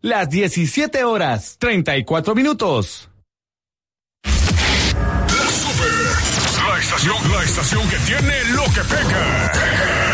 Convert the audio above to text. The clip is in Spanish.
las 17 horas, 34 minutos. La estación que tiene lo que pega.